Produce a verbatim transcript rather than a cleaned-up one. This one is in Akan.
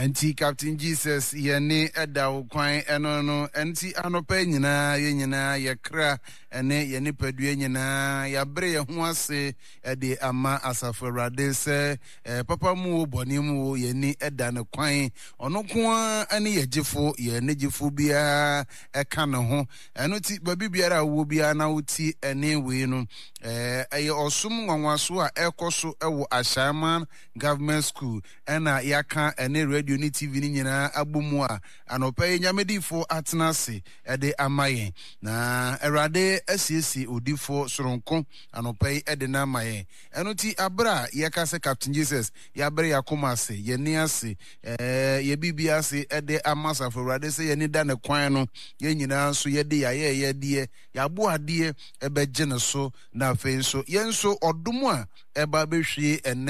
Anti Captain Jesus yene eda ukwan eno no anti anopa nyina ye nyina ye kra ene ye nipadue nyina ya bre ye ho ase ede ama asafo Awurade se eh, papa mu boni mu ye ni eda ne kwan ono ko ane ye gifo ye ne gifo bia eka ne ho eno ti babi biara wo bia na wuti ene we no eh eye osum nwanwaso a ekoso ewo Ashaman Government School ena yaka ene radio ni T V ni nyina abumu a anopa nyamedifo atenase ede amaye na Awurade asiesi odifo soronko anopa ede na amaye eno ti abra yeka se Captain Jesus ya bre yakoma ase ye ni ase eh ye bibia ase ede amasa for Awurade se ye ni da ne kwan no ye nyina so ye de ya ye ye de ya bo ade e beje ne so na afen so ye nso odomu a eba behwie ene